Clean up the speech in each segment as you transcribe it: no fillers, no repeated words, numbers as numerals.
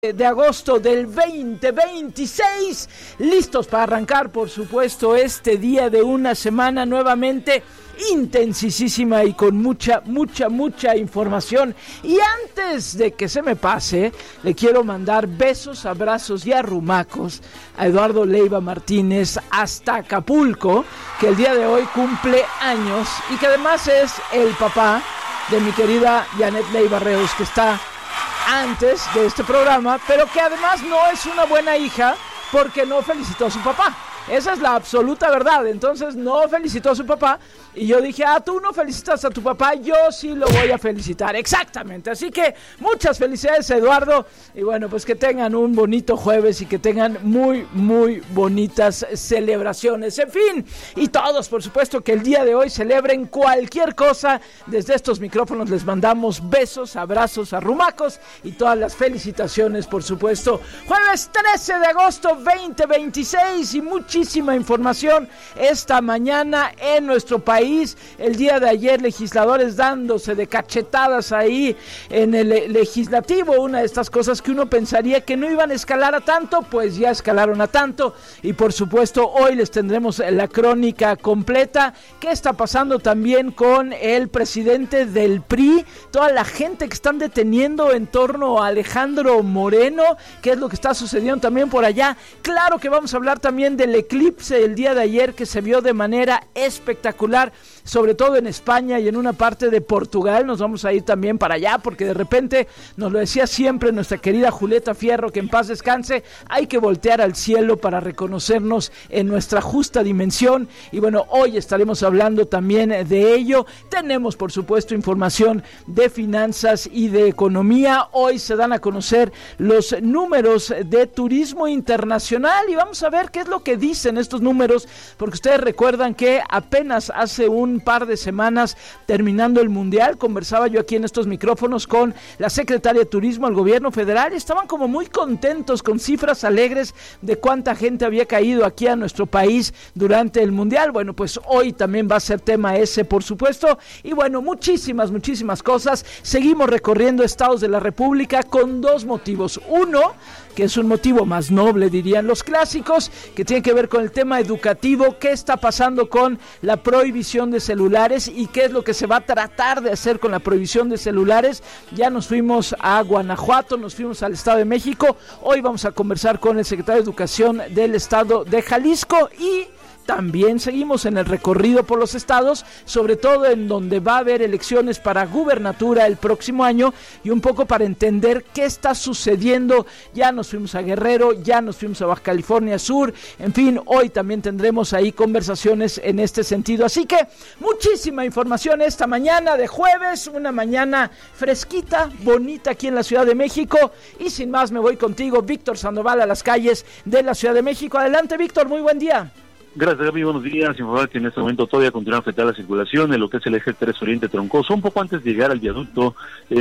de agosto del 2026, listos para arrancar, por supuesto, este día de una semana nuevamente intensísima y con mucha información. Y antes de que se me pase, le quiero mandar besos, abrazos y arrumacos a Eduardo Leiva Martínez hasta Acapulco, que el día de hoy cumple años y que además es el papá de mi querida Janet Leiva Reus, que está antes de este programa, pero que además no es una buena hija porque no felicitó a su papá. Esa es la absoluta verdad. Entonces no felicitó a su papá y yo dije, tú no felicitas a tu papá, yo sí lo voy a felicitar. Exactamente, así que muchas felicidades, Eduardo, y bueno, pues que tengan un bonito jueves y que tengan muy bonitas celebraciones, en fin, y todos, por supuesto, que el día de hoy celebren cualquier cosa. Desde estos micrófonos les mandamos besos, abrazos, arrumacos y todas las felicitaciones, por supuesto. Jueves 13 de agosto 2026 y muchísima información esta mañana en nuestro país. El día de ayer, legisladores dándose de cachetadas ahí en el legislativo. Una de estas cosas que uno pensaría que no iban a escalar a tanto, pues ya escalaron a tanto. Y por supuesto, hoy les tendremos la crónica completa. ¿Qué está pasando también con el presidente del PRI? Toda la gente que están deteniendo en torno a Alejandro Moreno. ¿Qué es lo que está sucediendo también por allá? Claro que vamos a hablar también del eclipse del día de ayer, que se vio de manera espectacular, sobre todo en España y en una parte de Portugal. Nos vamos a ir también para allá porque de repente, nos lo decía siempre nuestra querida Julieta Fierro, que en paz descanse, hay que voltear al cielo para reconocernos en nuestra justa dimensión. Y bueno, hoy estaremos hablando también de ello. Tenemos, por supuesto, información de finanzas y de economía. Hoy se dan a conocer los números de turismo internacional y vamos a ver qué es lo que dicen estos números, porque ustedes recuerdan que apenas hace un par de semanas, terminando el Mundial, conversaba yo aquí en estos micrófonos con la secretaria de Turismo del gobierno federal y estaban como muy contentos, con cifras alegres de cuánta gente había caído aquí a nuestro país durante el Mundial. Bueno, pues hoy también va a ser tema ese, por supuesto, y bueno, muchísimas cosas. Seguimos recorriendo estados de la República con dos motivos. Uno, que es un motivo más noble, dirían los clásicos, que tiene que ver con el tema educativo. ¿Qué está pasando con la prohibición de celulares y qué es lo que se va a tratar de hacer con la prohibición de celulares? Ya nos fuimos a Guanajuato, nos fuimos al Estado de México. Hoy vamos a conversar con el secretario de Educación del Estado de Jalisco y también seguimos en el recorrido por los estados, sobre todo en donde va a haber elecciones para gubernatura el próximo año, y un poco para entender qué está sucediendo. Ya nos fuimos a Guerrero, ya nos fuimos a Baja California Sur, en fin, hoy también tendremos ahí conversaciones en este sentido. Así que muchísima información esta mañana de jueves, una mañana fresquita, bonita aquí en la Ciudad de México, y sin más me voy contigo, Víctor Sandoval, a las calles de la Ciudad de México. Adelante, Víctor, muy buen día. Gracias, Gaby, buenos días. Informar que en este momento todavía continúa afectada la circulación en lo que es el eje 3 Oriente Troncoso. Un poco antes de llegar al viaducto,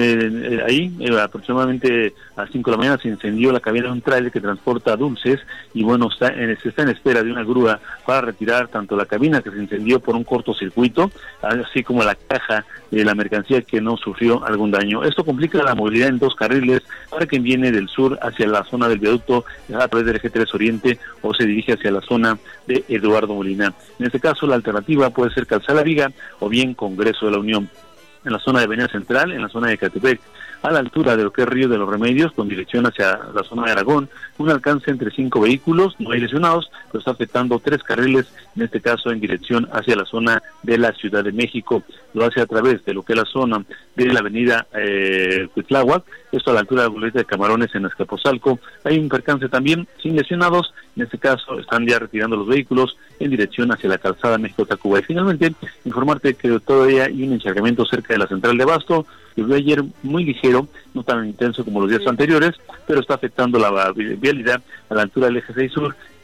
aproximadamente a las 5 de la mañana se incendió la cabina de un tráiler que transporta dulces y bueno, se está en espera de una grúa para retirar tanto la cabina que se incendió por un cortocircuito, así como la caja de la mercancía que no sufrió algún daño. Esto complica la movilidad en dos carriles para quien viene del sur hacia la zona del viaducto a través del eje 3 Oriente o se dirige hacia la zona de Eduardo Molina. En este caso, la alternativa puede ser Calzada La Viga o bien Congreso de la Unión. En la zona de Avenida Central, en la zona de Ecatepec, a la altura de lo que es Río de los Remedios, con dirección hacia la zona de Aragón, un alcance entre 5 vehículos, no hay lesionados, pero está afectando 3 carriles, en este caso en dirección hacia la zona de la Ciudad de México. Lo hace a través de lo que es la zona de la avenida Cuitláhuac, esto a la altura de la Glorieta de Camarones en Azcapotzalco. Hay un percance también, sin lesionados, en este caso están ya retirando los vehículos en dirección hacia la calzada México-Tacuba. Y finalmente, informarte que todavía hay un encharcamiento cerca de la central de Abasto, que fue ayer muy ligero, no tan intenso como los días anteriores, pero está afectando la vialidad a la altura del eje 6 Sur,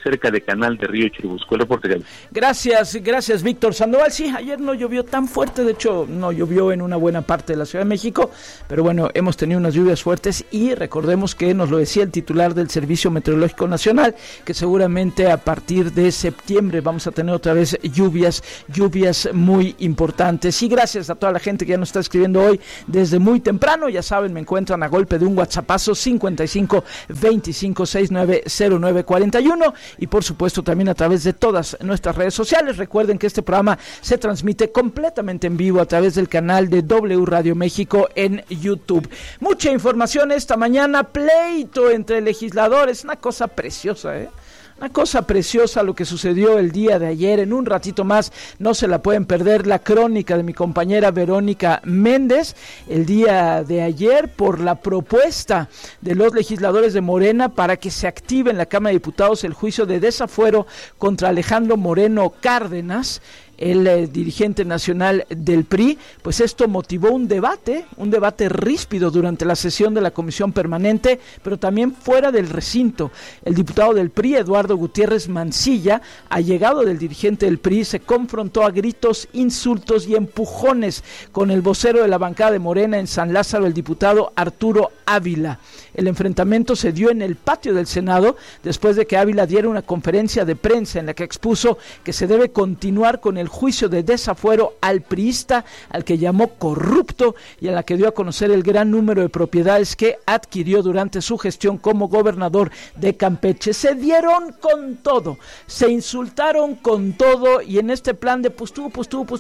cerca de Canal de Río Churubusco. El reporte, Gaby. Gracias, Víctor Sandoval. Sí, ayer no llovió tan fuerte, de hecho no llovió en una buena parte de la Ciudad de México, pero bueno, hemos tenido unas lluvias fuertes y recordemos que nos lo decía el titular del Servicio Meteorológico Nacional, que seguramente a partir de septiembre vamos a tener otra vez lluvias muy importantes. Y gracias a toda la gente que ya nos está escribiendo hoy desde muy temprano. Ya saben, me encuentran a golpe de un WhatsAppazo 55 25 69 09 41 y por supuesto también a través de todas nuestras redes sociales. Recuerden que este programa se transmite completamente en vivo a través del canal de W Radio México en YouTube. Mucha información esta mañana, pleito entre legisladores, una cosa preciosa, Una cosa preciosa lo que sucedió el día de ayer. En un ratito más no se la pueden perder la crónica de mi compañera Verónica Méndez. El día de ayer, por la propuesta de los legisladores de Morena para que se active en la Cámara de Diputados el juicio de desafuero contra Alejandro Moreno Cárdenas, el dirigente nacional del PRI, pues esto motivó un debate ríspido durante la sesión de la Comisión Permanente, pero también fuera del recinto. El diputado del PRI, Eduardo Gutiérrez Mancilla, allegado del dirigente del PRI, se confrontó a gritos, insultos y empujones con el vocero de la bancada de Morena en San Lázaro, el diputado Arturo Ávila. El enfrentamiento se dio en el patio del Senado, después de que Ávila diera una conferencia de prensa en la que expuso que se debe continuar con el juicio de desafuero al priista, al que llamó corrupto y a la que dio a conocer el gran número de propiedades que adquirió durante su gestión como gobernador de Campeche. Se dieron con todo, se insultaron con todo y en este plan de pues tú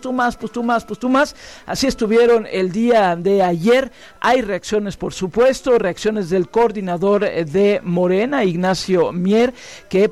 más, así estuvieron el día de ayer. Hay reacciones, por supuesto, reacciones del coordinador de Morena, Ignacio Mier, que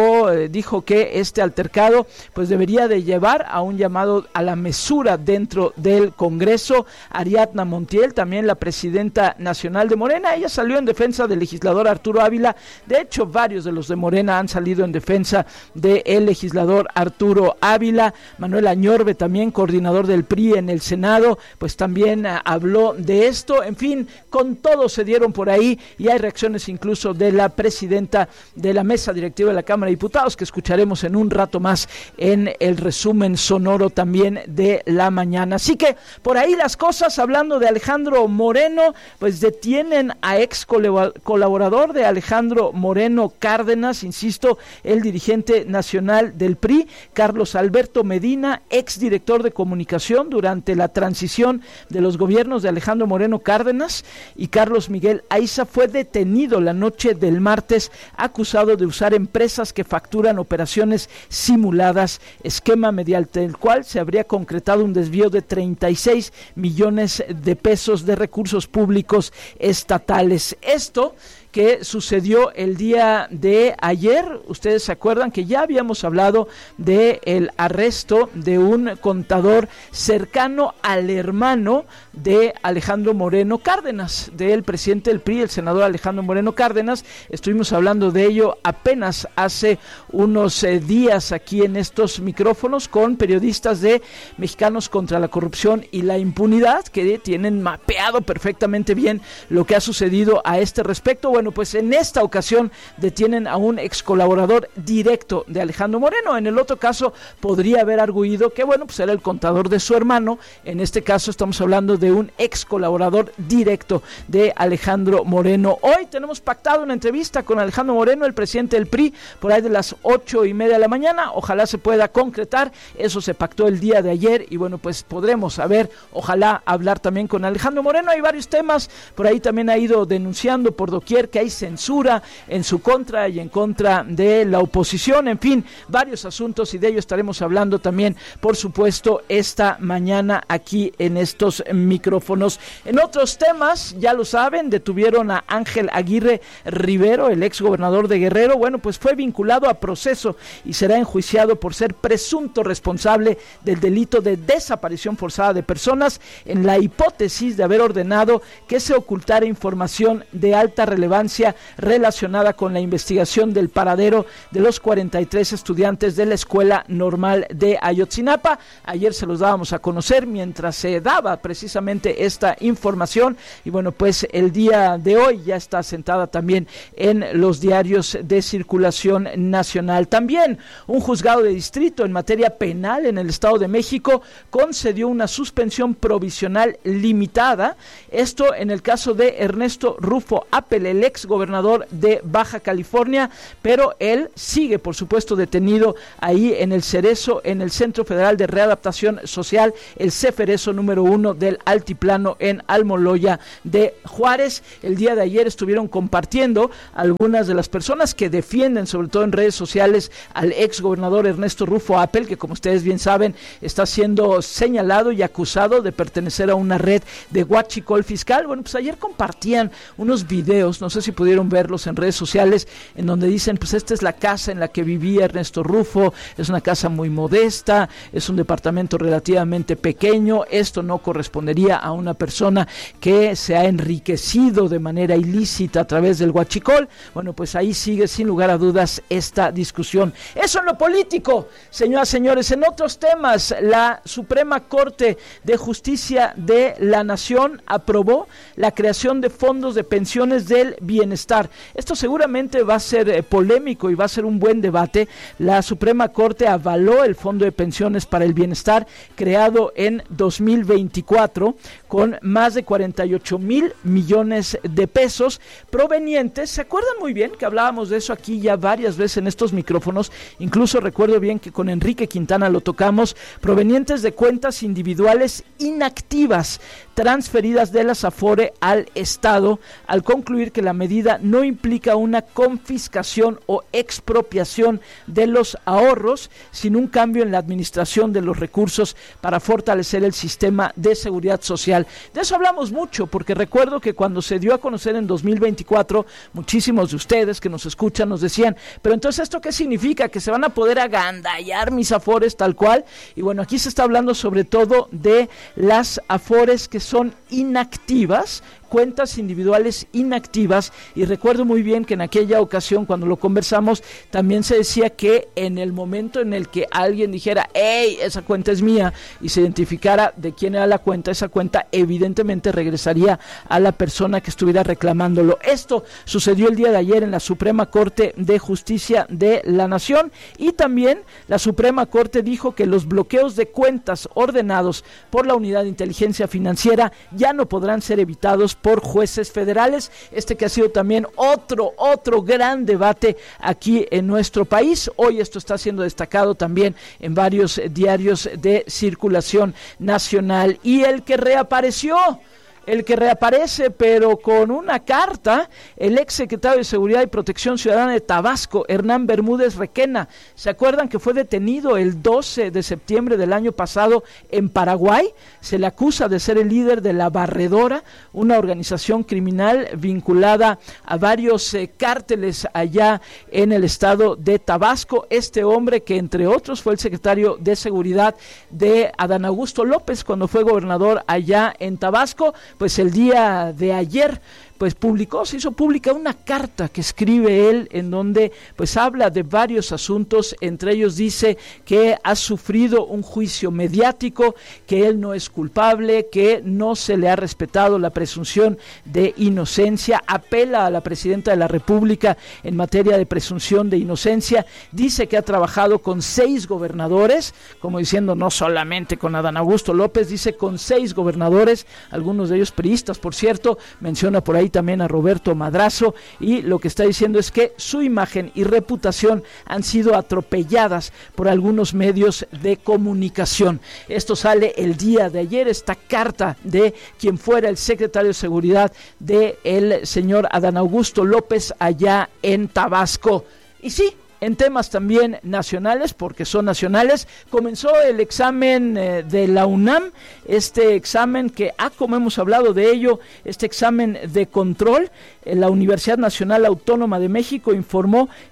dijo que este altercado pues debería de llevar a un llamado a la mesura dentro del Congreso. Ariadna Montiel, también la presidenta nacional de Morena, ella salió en defensa del legislador Arturo Ávila. De hecho, varios de los de Morena han salido en defensa del legislador Arturo Ávila. Manuel Añorbe, también coordinador del PRI en el Senado, pues también habló de esto. En fin, con todo se dieron por ahí y hay reacciones incluso de la presidenta de la mesa directiva de la Cámara de Diputados, que escucharemos en un rato más en el resumen sonoro también de la mañana. Así que por ahí las cosas. Hablando de Alejandro Moreno, pues detienen a ex colaborador de Alejandro Moreno Cárdenas, insisto, el dirigente nacional del PRI, Carlos Alberto Medina, ex director de comunicación durante la transición de los gobiernos de Alejandro Moreno Cárdenas, y Carlos Miguel Aiza fue detenido la noche del martes, acusado de usar empresas que facturan operaciones simuladas, esquema mediante el cual se habría concretado un desvío de 36 millones de pesos de recursos públicos estatales. Esto que sucedió el día de ayer. Ustedes se acuerdan que ya habíamos hablado de el arresto de un contador cercano al hermano de Alejandro Moreno Cárdenas, del presidente del PRI, el senador Alejandro Moreno Cárdenas. Estuvimos hablando de ello apenas hace unos días aquí en estos micrófonos con periodistas de Mexicanos contra la Corrupción y la Impunidad, que tienen mapeado perfectamente bien lo que ha sucedido a este respecto. Bueno, pues en esta ocasión detienen a un ex colaborador directo de Alejandro Moreno. En el otro caso podría haber arguido que, bueno, pues era el contador de su hermano. En este caso estamos hablando de un ex colaborador directo de Alejandro Moreno. Hoy tenemos pactado una entrevista con Alejandro Moreno, el presidente del PRI, por ahí de las 8:30 de la mañana. Ojalá se pueda concretar. Eso se pactó el día de ayer y bueno, pues podremos ojalá hablar también con Alejandro Moreno. Hay varios temas, por ahí también ha ido denunciando por doquier que hay censura en su contra y en contra de la oposición. En fin, varios asuntos y de ello estaremos hablando también, por supuesto, esta mañana aquí en estos micrófonos. En otros temas, ya lo saben, detuvieron a Ángel Aguirre Rivero, el ex gobernador de Guerrero. Bueno, pues fue vinculado a proceso y será enjuiciado por ser presunto responsable del delito de desaparición forzada de personas en la hipótesis de haber ordenado que se ocultara información de alta relevancia vigilancia relacionada con la investigación del paradero de los 43 estudiantes de la Escuela Normal de Ayotzinapa. Ayer se los dábamos a conocer mientras se daba precisamente esta información y bueno, pues el día de hoy ya está sentada también en los diarios de circulación nacional. También un juzgado de distrito en materia penal en el Estado de México concedió una suspensión provisional limitada, esto en el caso de Ernesto Rufo Appel, el ex gobernador de Baja California, pero él sigue por supuesto detenido ahí en el Cerezo, en el Centro Federal de Readaptación Social, el Ceferezo número 1 del Altiplano en Almoloya de Juárez. El día de ayer estuvieron compartiendo algunas de las personas que defienden, sobre todo en redes sociales, al ex gobernador Ernesto Rufo Appel, que como ustedes bien saben está siendo señalado y acusado de pertenecer a una red de huachicol fiscal. Bueno, pues ayer compartían unos videos, no sé si pudieron verlos en redes sociales, en donde dicen, pues esta es la casa en la que vivía Ernesto Rufo, es una casa muy modesta, es un departamento relativamente pequeño, esto no correspondería a una persona que se ha enriquecido de manera ilícita a través del huachicol. Bueno, pues ahí sigue sin lugar a dudas esta discusión. Eso en lo político, señoras y señores. En otros temas, la Suprema Corte de Justicia de la Nación aprobó la creación de fondos de pensiones del bienestar. Esto seguramente va a ser polémico y va a ser un buen debate. La Suprema Corte avaló el Fondo de Pensiones para el Bienestar creado en 2024 con más de 48,000 millones de pesos provenientes. ¿Se acuerdan muy bien que hablábamos de eso aquí ya varias veces en estos micrófonos? Incluso recuerdo bien que con Enrique Quintana lo tocamos, provenientes de cuentas individuales inactivas transferidas de las Afore al Estado, al concluir que la medida no implica una confiscación o expropiación de los ahorros, sino un cambio en la administración de los recursos para fortalecer el sistema de seguridad social. De eso hablamos mucho, porque recuerdo que cuando se dio a conocer en 2024, muchísimos de ustedes que nos escuchan nos decían, pero entonces ¿esto qué significa? ¿Que se van a poder agandallar mis Afores tal cual? Y bueno, aquí se está hablando sobre todo de las Afores que son inactivas, cuentas individuales inactivas, y recuerdo muy bien que en aquella ocasión cuando lo conversamos también se decía que en el momento en el que alguien dijera, hey, esa cuenta es mía, y se identificara de quién era la cuenta, esa cuenta evidentemente regresaría a la persona que estuviera reclamándolo. Esto sucedió el día de ayer en la Suprema Corte de Justicia de la Nación, y también la Suprema Corte dijo que los bloqueos de cuentas ordenados por la Unidad de Inteligencia Financiera ya no podrán ser evitados por jueces federales. Este que ha sido también otro gran debate aquí en nuestro país. Hoy esto está siendo destacado también en varios diarios de circulación nacional. Y el que reaparece, pero con una carta, el ex secretario de Seguridad y Protección Ciudadana de Tabasco, Hernán Bermúdez Requena. ¿Se acuerdan que fue detenido el 12 de septiembre del año pasado en Paraguay? Se le acusa de ser el líder de La Barredora, una organización criminal vinculada a varios cárteles allá en el estado de Tabasco. Este hombre que entre otros fue el secretario de Seguridad de Adán Augusto López cuando fue gobernador allá en Tabasco, pues el día de ayer pues se hizo pública una carta que escribe él en donde pues habla de varios asuntos. Entre ellos dice que ha sufrido un juicio mediático, que él no es culpable, que no se le ha respetado la presunción de inocencia, apela a la presidenta de la República en materia de presunción de inocencia, dice que ha trabajado con 6 gobernadores, como diciendo no solamente con Adán Augusto López, dice con 6 gobernadores, algunos de ellos priistas, por cierto, menciona por ahí también a Roberto Madrazo, y lo que está diciendo es que su imagen y reputación han sido atropelladas por algunos medios de comunicación. Esto sale el día de ayer, esta carta de quien fuera el secretario de Seguridad del señor Adán Augusto López allá en Tabasco. Y sí, en temas también nacionales, porque son nacionales, comenzó el examen de la UNAM, este examen que, como hemos hablado de ello, este examen de control. La Universidad Nacional Autónoma de México informó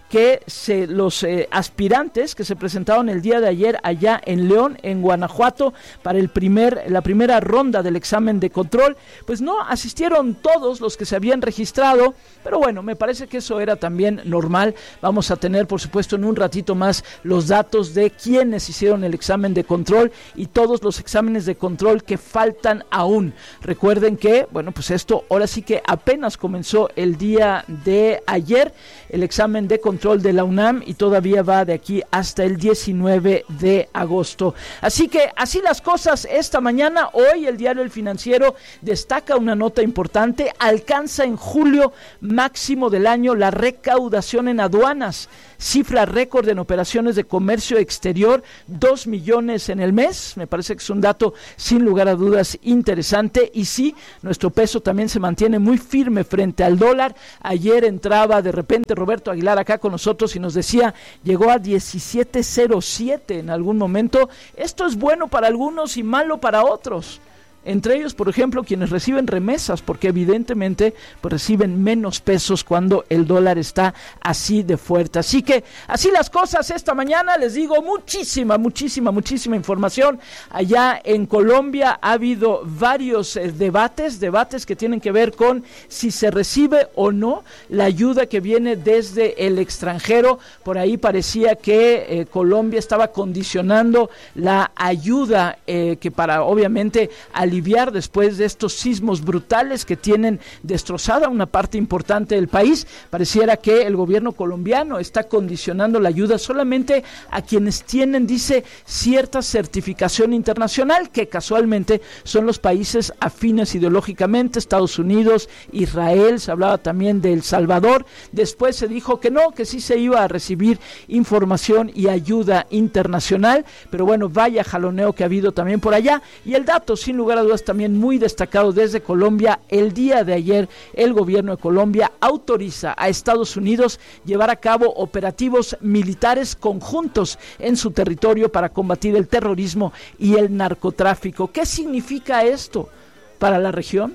que los aspirantes que se presentaron el día de ayer allá en León, en Guanajuato, para la primera ronda del examen de control, pues no asistieron todos los que se habían registrado, pero bueno, me parece que eso era también normal. Vamos a tener, por supuesto, en un ratito más los datos de quiénes hicieron el examen de control y todos los exámenes de control que faltan aún. Recuerden que, bueno, pues esto ahora sí que apenas comenzó el día de ayer, el examen de control de la UNAM, y todavía va de aquí hasta el 19 de agosto. Así que así las cosas esta mañana. Hoy el diario El Financiero destaca una nota importante: alcanza en julio máximo del año la recaudación en aduanas, cifra récord en operaciones de comercio exterior, 2 millones en el mes. Me parece que es un dato sin lugar a dudas interesante, y sí, nuestro peso también se mantiene muy firme frente al dólar. Ayer entraba de repente Roberto Aguilar acá con nosotros y nos decía, llegó a 17.07 en algún momento. Esto es bueno para algunos y malo para otros. Entre ellos, por ejemplo, quienes reciben remesas, porque evidentemente pues reciben menos pesos cuando el dólar está así de fuerte. Así que así las cosas esta mañana. Les digo, muchísima información. Allá en Colombia ha habido varios debates que tienen que ver con si se recibe o no la ayuda que viene desde el extranjero. Por ahí parecía que Colombia estaba condicionando la ayuda que para obviamente aliviar después de estos sismos brutales que tienen destrozada una parte importante del país. Pareciera que el gobierno colombiano está condicionando la ayuda solamente a quienes tienen, dice, cierta certificación internacional, que casualmente son los países afines ideológicamente: Estados Unidos, Israel, se hablaba también de El Salvador. Después se dijo que no, que sí se iba a recibir información y ayuda internacional, pero bueno, vaya jaloneo que ha habido también por allá. Y el dato, sin lugar a dudas, también muy destacado desde Colombia: el día de ayer el gobierno de Colombia autoriza a Estados Unidos llevar a cabo operativos militares conjuntos en su territorio para combatir el terrorismo y el narcotráfico. ¿Qué significa esto para la región?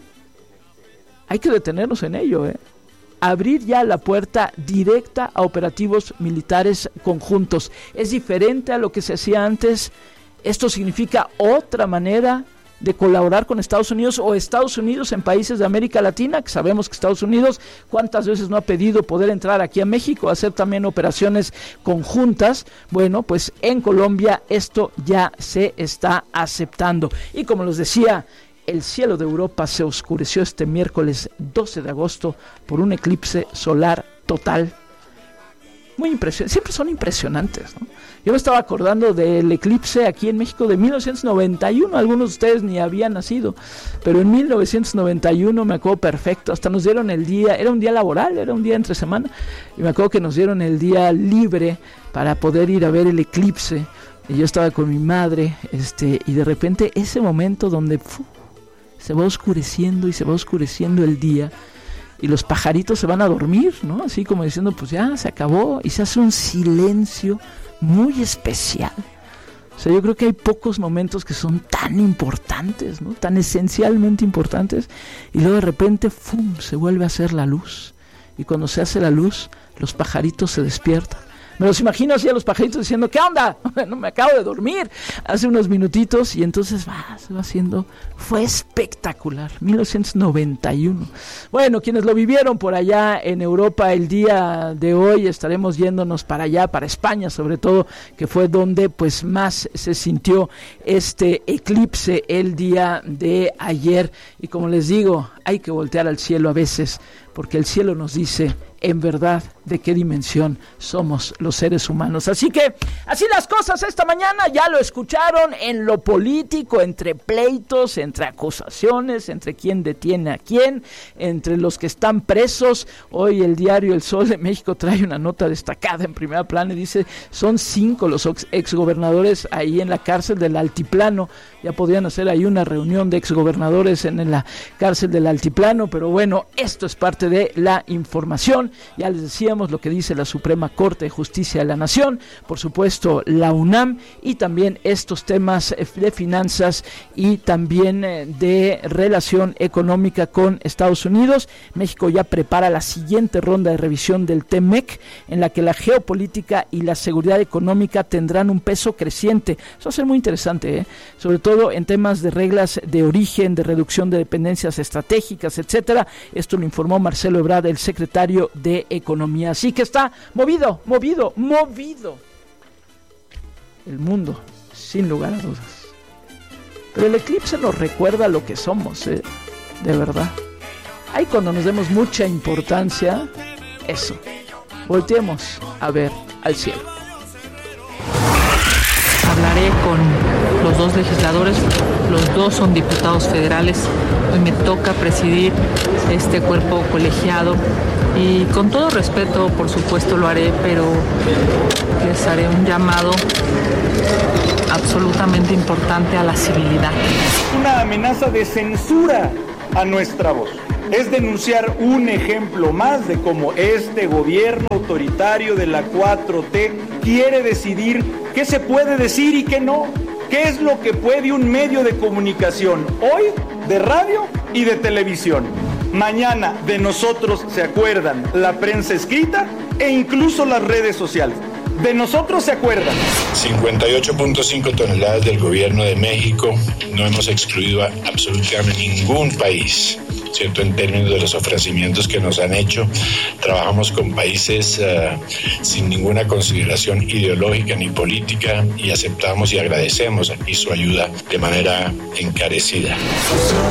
Hay que detenernos en ello, abrir ya la puerta directa a operativos militares conjuntos. Es diferente a lo que se hacía antes. Esto significa otra manera de colaborar con Estados Unidos, o Estados Unidos en países de América Latina, que sabemos que Estados Unidos cuántas veces no ha pedido poder entrar aquí a México a hacer también operaciones conjuntas. Bueno, pues en Colombia esto ya se está aceptando. Y como les decía, el cielo de Europa se oscureció este miércoles 12 de agosto por un eclipse solar total. Muy impresionante, siempre son impresionantes, ¿no? Yo me estaba acordando del eclipse aquí en México de 1991, algunos de ustedes ni habían nacido, pero en 1991 me acuerdo perfecto, hasta nos dieron el día, era un día laboral, era un día entre semana, y me acuerdo que nos dieron el día libre para poder ir a ver el eclipse, y yo estaba con mi madre, y de repente ese momento donde se va oscureciendo y se va oscureciendo el día, y los pajaritos se van a dormir, ¿no? Así como diciendo, pues ya se acabó, y se hace un silencio muy especial. O sea, yo creo que hay pocos momentos que son tan importantes, ¿no? Tan esencialmente importantes, y luego de repente, ¡fum!, se vuelve a hacer la luz, y cuando se hace la luz, los pajaritos se despiertan. Me los imagino así a los pajaritos diciendo, ¿qué onda? No, me acabo de dormir hace unos minutitos, y entonces se va haciendo. Fue espectacular, 1991. Bueno, quienes lo vivieron por allá en Europa el día de hoy, estaremos yéndonos para allá, para España sobre todo, que fue donde pues más se sintió este eclipse el día de ayer. Y como les digo, hay que voltear al cielo a veces, porque el cielo nos dice en verdad de qué dimensión somos los seres humanos. Así que así las cosas esta mañana, ya lo escucharon, en lo político, entre pleitos, entre acusaciones, entre quién detiene a quién, entre los que están presos. Hoy el diario El Sol de México trae una nota destacada en primera plana y dice, son 5 los exgobernadores ahí en la cárcel del Altiplano. Ya podrían hacer ahí una reunión de exgobernadores en la cárcel del Altiplano, pero bueno, esto es parte de la información. Ya les decíamos lo que dice la Suprema Corte de Justicia de la Nación, por supuesto la UNAM, y también estos temas de finanzas y también de relación económica con Estados Unidos. México ya prepara la siguiente ronda de revisión del TEMEC, en la que la geopolítica y la seguridad económica tendrán un peso creciente. Eso va a ser muy interesante, sobre todo en temas de reglas de origen, de reducción de dependencias estratégicas, etcétera. Esto lo informó Marcelo Ebrard, el secretario de Economía. Así que está movido el mundo, sin lugar a dudas. Pero el eclipse nos recuerda lo que somos, de verdad. Ahí cuando nos demos mucha importancia, eso, volteemos a ver al cielo. Hablaré con los dos legisladores, los dos son diputados federales, hoy me toca presidir este cuerpo colegiado y con todo respeto, por supuesto lo haré, pero les haré un llamado absolutamente importante a la civilidad. Una amenaza de censura a nuestra voz. Es denunciar un ejemplo más de cómo este gobierno autoritario de la 4T quiere decidir qué se puede decir y qué no. ¿Qué es lo que puede un medio de comunicación hoy, de radio y de televisión? Mañana de nosotros se acuerdan la prensa escrita e incluso las redes sociales. De nosotros se acuerdan. 58.5 toneladas del gobierno de México. No hemos excluido a absolutamente ningún país, ¿cierto? En términos de los ofrecimientos que nos han hecho. Trabajamos con países sin ninguna consideración ideológica ni política y aceptamos y agradecemos aquí su ayuda de manera encarecida.